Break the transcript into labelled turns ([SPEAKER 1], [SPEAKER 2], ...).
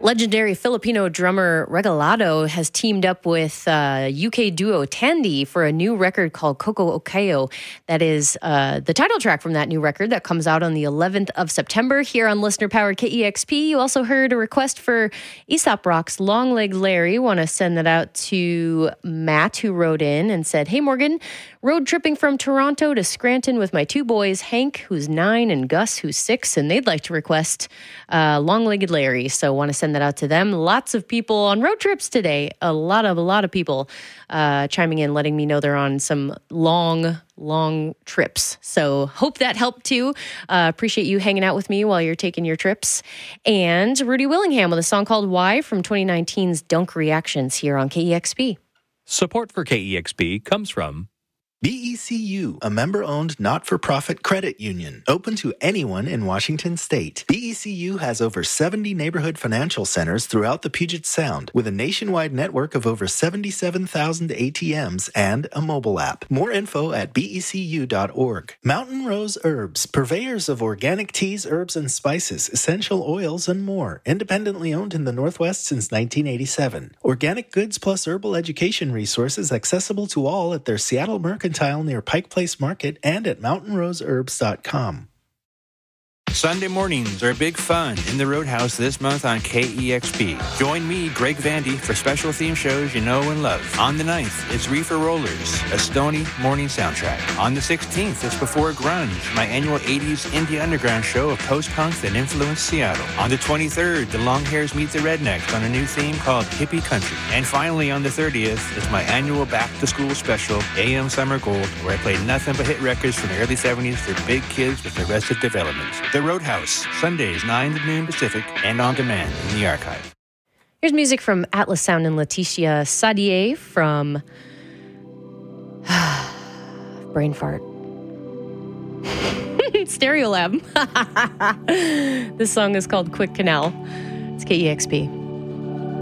[SPEAKER 1] Legendary Filipino drummer Regalado has teamed up with UK duo Tandy for a new record called Coco Okayo. That is the title track from that new record that comes out on the 11th of September here on listener-powered KEXP. You also heard a request for Aesop Rock's Long Leg Larry. Want to send that out to Matt, who wrote in and said, "Hey, Morgan, road tripping from Toronto to Scranton with my two boys, Hank, who's 9, and Gus, who's 6, and they'd like to request Long-Legged Larry." So want to send that out to them. Lots of people on road trips today. A lot of people chiming in, letting me know they're on some long trips. So hope that helped too. Appreciate you hanging out with me while you're taking your trips. And Rudy Willingham with a song called Why from 2019's Dunk Reactions here on KEXP.
[SPEAKER 2] Support for KEXP comes from
[SPEAKER 3] BECU, a member-owned not-for-profit credit union, open to anyone in Washington state. BECU has over 70 neighborhood financial centers throughout the Puget Sound, with a nationwide network of over 77,000 ATMs and a mobile app. More info at becu.org. Mountain Rose Herbs, purveyors of organic teas, herbs, and spices, essential oils, and more. Independently owned in the Northwest since 1987. Organic goods plus herbal education resources accessible to all at their Seattle Mercantile near Pike Place Market and at mountainroseherbs.com.
[SPEAKER 4] Sunday mornings are big fun in the Roadhouse this month on KEXP. Join me, Greg Vandy, for special theme shows you know and love. On the 9th, it's Reefer Rollers, a Stony morning soundtrack. On the 16th, it's Before Grunge, my annual 80s indie underground show of post-punk that influenced Seattle. On the 23rd, the Longhairs meet the Rednecks on a new theme called Hippie Country. And finally, on the 30th, it's my annual back-to-school special, AM Summer Gold, where I play nothing but hit records from the early 70s for big kids with Arrested Development. The Roadhouse, Sundays 9 to noon Pacific, and on demand in the archive.
[SPEAKER 1] Here's music from Atlas Sound and Leticia Sadier from Brain Fart. Stereolab. This song is called Quick Canal. It's KEXP.